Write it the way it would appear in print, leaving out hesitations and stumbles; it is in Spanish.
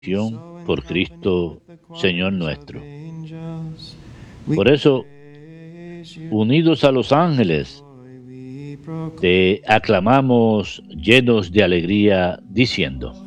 por Cristo, Señor nuestro. Por eso, unidos a los ángeles, te aclamamos llenos de alegría, diciendo: